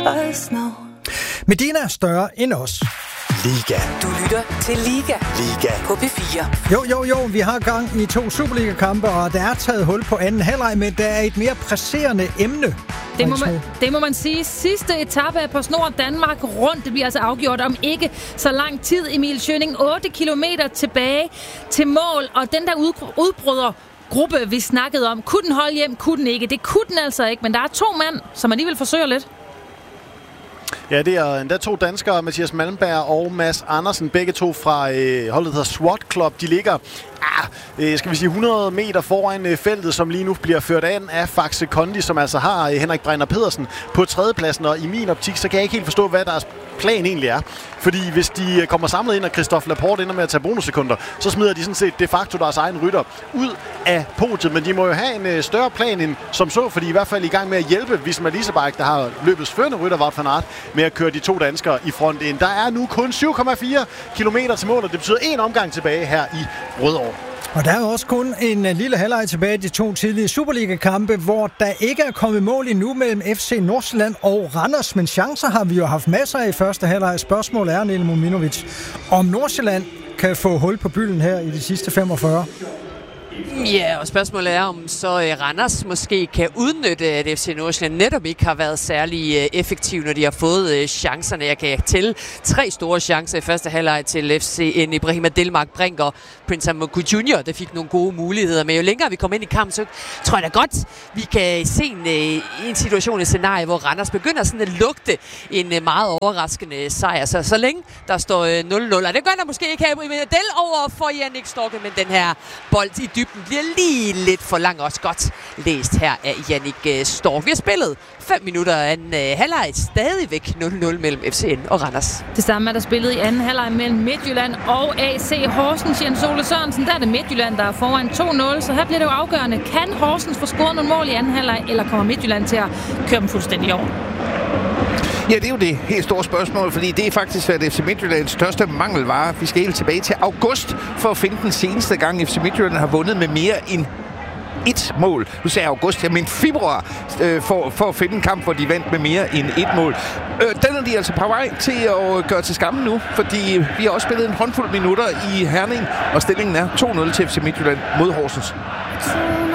us know. Medina er større end os. Liga. Du lytter til Liga. Liga. På P4. Jo, vi har gang i 2 Superliga-kampe, og der er taget hul på anden halvleg, men der er et mere presserende emne. Det må man sige. Sidste etape er på snor Danmark rundt. Det bliver altså afgjort om ikke så lang tid. Emil Schøning, 8 kilometer tilbage til mål, og den der udbrydergruppe, vi snakkede om, kunne den holde hjem, kunne den ikke. Det kunne den altså ikke, men der er 2 mand, som alligevel forsøger lidt. Ja, det er endda 2 danskere, Mathias Malmberg og Mads Andersen, begge to fra holdet, der hedder SWAT Club. De ligger skal vi sige 100 meter foran feltet, som lige nu bliver ført an af Faxe Kondi, som altså har Henrik Brænder Pedersen på 3. pladsen. Og i min optik, så kan jeg ikke helt forstå, hvad deres plan egentlig er. Fordi hvis de kommer samlet ind, og Christophe Laporte ender med at tage bonussekunder, så smider de sådan set de facto deres egen rytter ud af podiet. Men de må jo have en større plan end som så, fordi i hvert fald i gang med at hjælpe Visma Leasebike, der har løbets førende rytter, Wout van Aert, med at køre de 2 danskere i front ind. Der er nu kun 7,4 kilometer til mål, og det betyder 1 omgang tilbage her i Rødovre. Og der er også kun en lille halvleg tilbage i de 2 tidlige Superliga-kampe, hvor der ikke er kommet mål endnu mellem FC Nordsjælland og Randers. Men chancer har vi jo haft masser af i første halvleg. Spørgsmålet er, Niel Mominovic, om Nordsjælland kan få hul på bylden her i de sidste 45. Ja, og spørgsmålet er, om så Randers måske kan udnytte, at FC Nordsjælland netop ikke har været særlig effektiv, når de har fået chancerne. Jeg kan tælle 3 store chancer i første halvleg til FC Ibrahima Delmark Brink og Prince Amoku Junior, der fik nogle gode muligheder. Men jo længere vi kommer ind i kampen, så tror jeg da godt, vi kan se en situation, et scenarie, hvor Randers begynder sådan at lugte en meget overraskende sejr. Så længe der står 0-0, og det gør der måske ikke her i Del over for Jannik Storke, men den her bold i dybden bliver lige lidt for lang, også godt læst her af Jannik Stork. Vi har spillet 5 minutter af en halvleg, stadigvæk 0-0 mellem FCN og Randers. Det samme er der spillet i anden halvleg mellem Midtjylland og AC Horsens. Jens Ole Sørensen, der er det Midtjylland, der er foran 2-0, så her bliver det jo afgørende. Kan Horsens få scoret nogle mål i anden halvleg, eller kommer Midtjylland til at køre dem fuldstændig over? Ja, det er jo det helt store spørgsmål, fordi det er faktisk været FC Midtjyllands største mangelvare. Vi skal helt tilbage til august for at finde den seneste gang, FC Midtjylland har vundet med mere end 1 mål. Nu sagde jeg august, jeg mente februar, for at finde en kamp, hvor de vandt med mere end 1 mål. Den er de altså på vej til at gøre til skamme nu, fordi vi har også spillet en håndfuld minutter i Herning, og stillingen er 2-0 til FC Midtjylland mod Horsens.